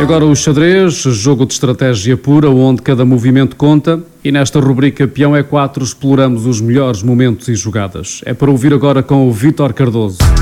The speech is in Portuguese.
Agora o xadrez, jogo de estratégia pura, onde cada movimento conta. E nesta rubrica Peão E4 exploramos os melhores momentos e jogadas. É para ouvir agora com o Vítor Cardoso.